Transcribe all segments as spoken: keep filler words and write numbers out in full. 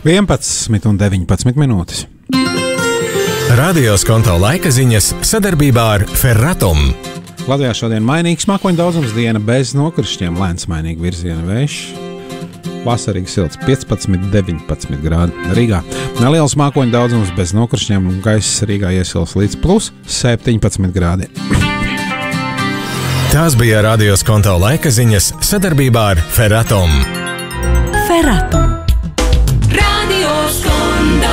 vienpadsmit un deviņpadsmit minūtes. Radio Skonto laika ziņas sadarbībā ar Ferratum. Latvijā šodien mainīgs mākoņu daudzums diena bez nokrišņiem, lēns mainīgi virziena vējš. Vasarīgi silts piecpadsmit, deviņpadsmit grādi. Rīgā neliels mākoņu daudzums bez nokrišņiem un gaiss Rīgā iesils līdz plus septiņpadsmit grādi. Tās bija Radio Skonto laika ziņas sadarbībā ar Ferratum. Ferratum. Radio Skonto.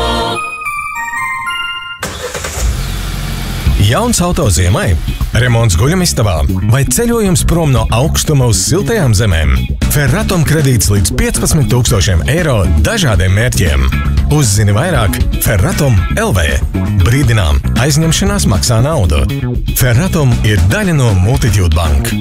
Jauns auto ziemai, remonts guļamistabā vai ceļojums prom no augstuma uz siltajām zemēm. Ferratum kredīts līdz piecpadsmit tūkstošiem eiro dažādiem mērķiem. Uzzini vairāk Ferratum L V. Brīdinām, aizņemšanās maksā naudu. Ferratum ir daļa no Multitude Bank.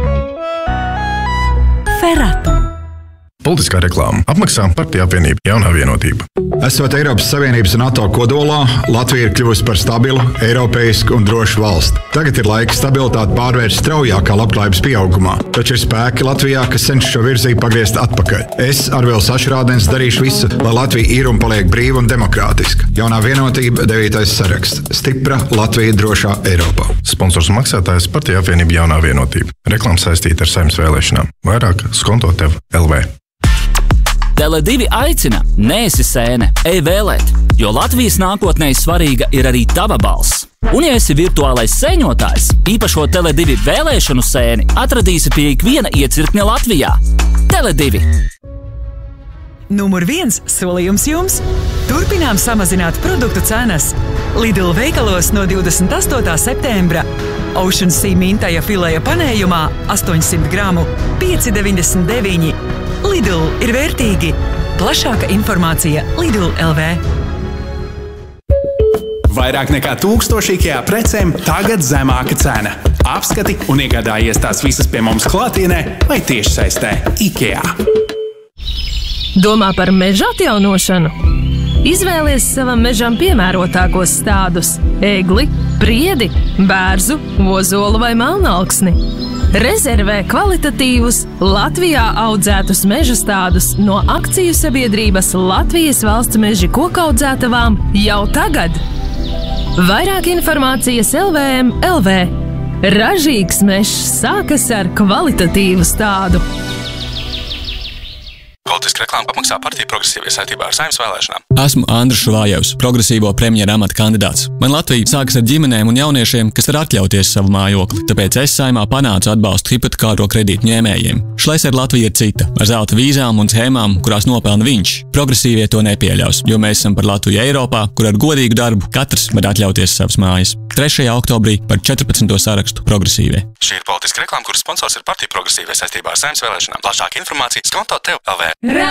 Ferratum. Politiskā reklāma apmaksā Partija apvienība Jaunā vienotība. Esot Eiropas Savienības un NATO kodolā, Latvija ir kļuvusi par stabilu, eiropeisku un drošu valsti. Tagad ir laiks stabilitāti pārvērst straujākā labklājības pieaugumā. Taču ir spēki Latvijā, kas cenšas šo virzību pagriezt atpakaļ. Es, Arvils Ašrādens, darīšu visu, lai Latvija ir un paliek brīva un demokrātiska. Jaunā vienotība, devītais saraksts. Stipra Latvija drošā Eiropā. Sponsors un maksātājs Partija apvienība Jaunā vienotība. Reklāma saistīta ar Saeimas vēlēšanām. Vairāk Skonto tev L V. Tele divi aicina, neesi sēne, ej vēlēt, jo Latvijas nākotnē svarīga ir arī tava balss. Un ja esi virtuālais sēņotājs, īpašo Tele divi vēlēšanu sēni atradīsi pie ikviena iecirkņa Latvijā. Tele divi. Numur viens solījums jums. Turpinām samazināt produktu cenas. Lidl veikalos no divdesmit astotā septembra. Ocean Sea mintaja filēja panējumā astoņsimt gramu pieci deviņdesmit deviņi. Lidl ir vērtīgi. Plašāka informācija Lidl L V. Vairāk nekā tūkstoši IKEA precēm tagad zemāka cena. Apskati un iegādājies tās visas pie mums klātienē vai tiešsaistē IKEA. Domā par meža atjaunošanu? Izvēlies savam mežam piemērotākos stādus – egli, priedi, bērzu, ozolu vai melnauksni. Rezervē kvalitatīvus, Latvijā audzētus meža stādus no akciju sabiedrības Latvijas valsts meži kokaudzētavām jau tagad. Vairāk informācijas L V M L V. Ražīgs mežs sākas ar kvalitatīvu stādu. Politiska reklāma apmaksā Partija progresīvie saistībā ar Saeimas vēlēšanām. Esmu Andris Šuvājevs, progresīvo premjera amata kandidāts. Man Latvija sākas ar ģimenēm un jauniešiem, kas var atļauties savu mājokli. Tāpēc es Saeimā panācu atbalstu hipotekāro kredītu ņēmējiem. Šlesera Latvija ir cita, ar zelta vīzām un schēmām, kurās nopelna viņš. Progresīvie to nepieļaus, jo mēs esam par Latviju Eiropā, kur ar godīgu darbu katrs var atļauties savas mājas. trešajā oktobrī par četrpadsmito sarakstu progresīvie. Šī ir politiska reklāma, kuras sponsors ir Partija progresīvie saistībā ar Saeimas vēlēšanām. Plašāka informācija Skonto tev L V.